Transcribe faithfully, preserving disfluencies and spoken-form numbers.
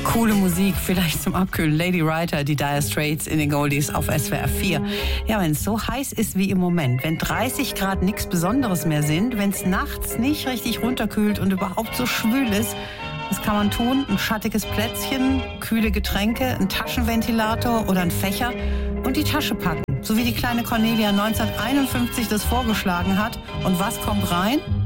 Coole Musik, vielleicht zum Abkühlen. Lady Writer, die Dire Straits in den Goldies auf S W R vier. Ja, wenn es so heiß ist wie im Moment, wenn dreißig Grad nichts Besonderes mehr sind, wenn es nachts nicht richtig runterkühlt und überhaupt so schwül ist, was kann man tun? Ein schattiges Plätzchen, kühle Getränke, ein Taschenventilator oder ein Fächer und die Tasche packen. So wie die kleine Cornelia neunzehnhunderteinundfünfzig das vorgeschlagen hat. Und was kommt rein?